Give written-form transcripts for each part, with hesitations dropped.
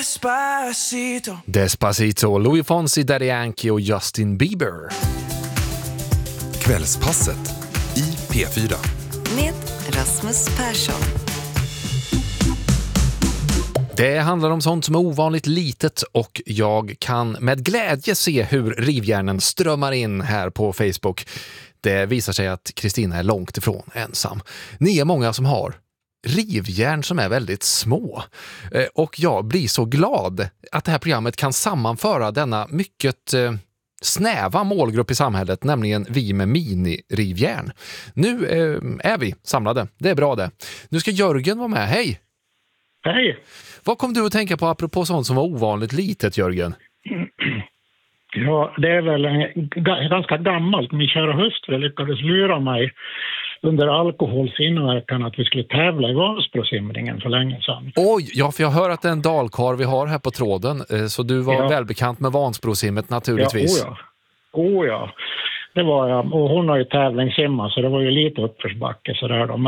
Despacito, Louis Fonsi, Daddy Yankee och Justin Bieber. Kvällspasset i P4 med Rasmus Persson. Det handlar om sånt som är ovanligt litet och jag kan med glädje se hur rivjärnen strömmar in här på Facebook. Det visar sig att Kristina är långt ifrån ensam. Ni är många som har rivjärn som är väldigt små. Och jag blir så glad att det här programmet kan sammanföra denna mycket snäva målgrupp i samhället, nämligen vi med mini-rivjärn. Nu är vi samlade. Det är bra det. Nu ska Jörgen vara med. Hej! Hej! Vad kom du att tänka på apropå sånt som var ovanligt litet, Jörgen? Ja, det är väl ganska gammalt. Min kära hustru lyckades lura mig under alkoholsinverkan att vi skulle tävla i Vansbrosimningen för länge sedan. Oj, ja, för jag hör att det är en dalkar vi har här på tråden. Så du var välbekant med Vansbrosimmet naturligtvis. Ja, det var jag. Och hon har ju tävlingssimmat så det var ju lite uppförsbacke sådär då.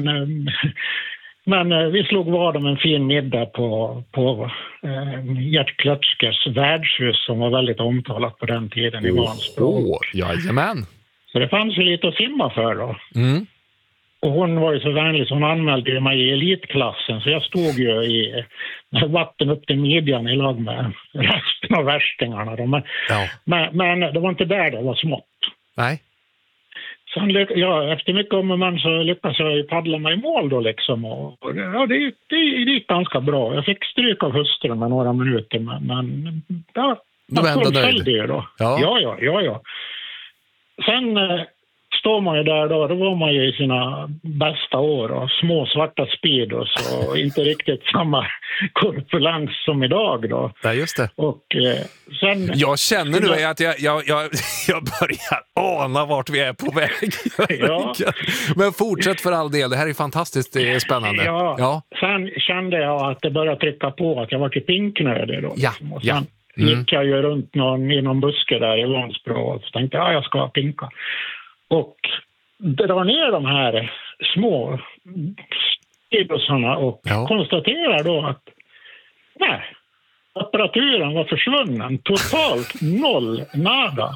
Men vi slog vad om en fin middag på Gert Klötskers värdshus som var väldigt omtalat på den tiden i Vansbro. Jajamän. Så det fanns ju lite att simma för då. Mm. Och hon var ju så vänlig så hon anmälde mig i elitklassen så jag stod ju i vatten upp till midjan i lag med resten av värstingarna då. Men det var inte där det var smått. Nej. Sen, efter mycket om och men så lyckades jag paddla mig i mål då liksom. Och det gick ganska bra. Jag fick stryk av hustrun med några minuter men du var ändå nöjd? Det då. Ja. Sen står man ju där då var man ju i sina bästa år och små svarta speedos och inte riktigt samma korpulens som idag då. Ja, just det. Och sen... Jag känner nu att jag börjar ana vart vi är på väg. Ja. Men fortsätt för all del, det här är fantastiskt spännande. Ja. Sen kände jag att det började trycka på att jag var till pinknödig då. Liksom. Och sen gick jag ju runt i någon buske där i Vansbro och så tänkte jag ska pinka. Och drar ner de här små stibosarna och konstaterar då att apparaturen var försvunnen. Totalt nada.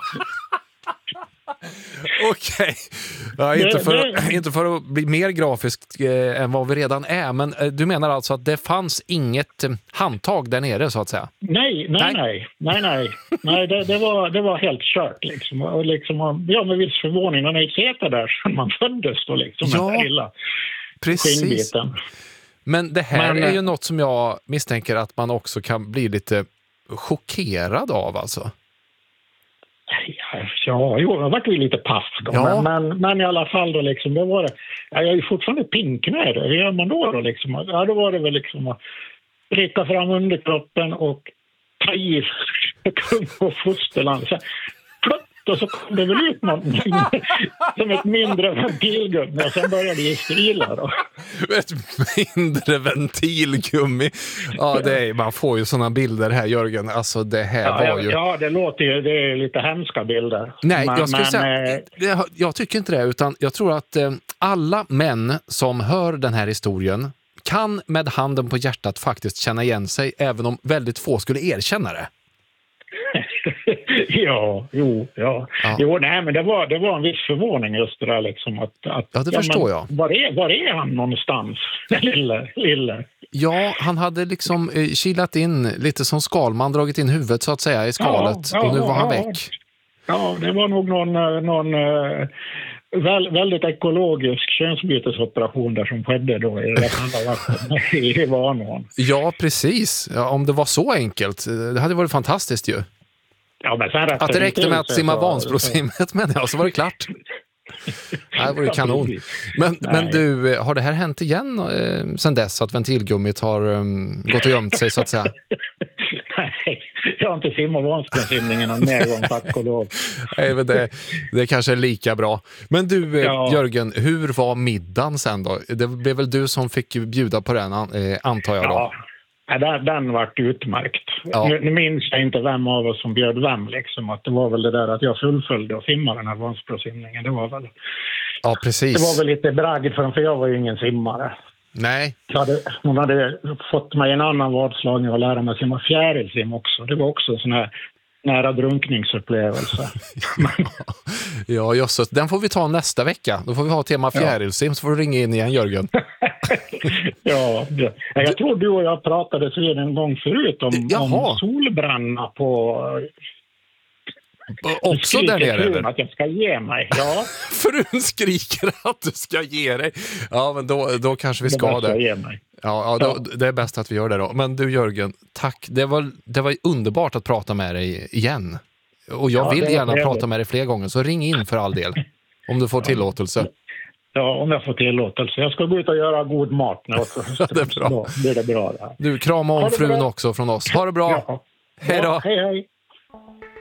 Okej. Ja, inte för att bli mer grafiskt än vad vi redan är, men du menar alltså att det fanns inget handtag där nere så att säga? Nej, det var helt kört liksom. Och liksom, med viss förvåning när jag heter där som man föddes då liksom med den lilla skinnbiten. Men det här är ju något som jag misstänker att man också kan bli lite chockerad av alltså. Ja, jag var ju lite paff då, men i alla fall då liksom, det var det. Jag är ju fortfarande pinknödig. Hur gör man då liksom? Ja, då var det väl liksom att ricka fram underkroppen och ta i kung och fosterland. Så plötsligt och så kom det väl ut någonting som ett mindre ventilgummi och sen började det strila då. Ett mindre ventilgummi. Ja, man får ju såna bilder här, Jörgen. Alltså det här var ju... Ja, det låter ju, det är lite hemska bilder. Nej, jag skulle säga... Jag tycker inte det, utan jag tror att alla män som hör den här historien kan med handen på hjärtat faktiskt känna igen sig, även om väldigt få skulle erkänna det. Jo, nej, men det var en viss förvåning just det där liksom att det förstår jag. Var är han någonstans? Lille. Ja, han hade liksom kilat in lite som Skalman, dragit in huvudet så att säga i skalet och nu var han väck. Ja, det var nog någon väldigt ekologisk könsbytesoperation där som skedde då i Vanån. Ja, precis. Ja, om det var så enkelt, det hade varit fantastiskt ju. Ja, men sen att det räckte med att simma Vansbrosimmet, men så var det klart. Det var ju kanon. Men du, har det här hänt igen sen dess att ventilgummit har gått och gömt sig så att säga? Nej, jag har inte simmat Vansbrosimningen någon mer gång, tack och lov. Nej, men det kanske är lika bra. Men du, Jörgen, hur var middagen sen då? Det blev väl du som fick bjuda på den, antar jag då? Ja, den var utmärkt. Ja. Nu minns jag inte vem av oss som bjöd vem liksom, att det var väl det där att jag fullföljde och simmade den här Vansbrosimningen. Det var väl... Ja, precis. Det var väl lite bragd för jag var ju ingen simmare. Nej. Hon hade fått mig en annan vadslagning och lära mig simma fjärilsim också. Det var också en sån här nära drunkningsupplevelse. Ja, jösses. Den får vi ta nästa vecka. Då får vi ha tema fjärilsim, så får du ringa in igen, Jörgen. Ja, jag tror du och jag pratade så en gång förut om solbränna på... Också där nere, eller? Att jag ska ge mig, ja. Frun skriker att du ska ge dig. Ja, men då kanske vi ska det. Ge mig. Ja. Det är bäst att vi gör det då. Men du, Jörgen, tack. Det var underbart att prata med dig igen. Och jag vill gärna prata med dig fler gånger, så ring in för all del. Om du får tillåtelse. Ja, om jag får tillåtelse. Jag ska gå ut och göra god mat nu också. Det är bra. Då blir det bra. Du, krama om frun också från oss. Ha det bra. Ja. Hej då. Hej.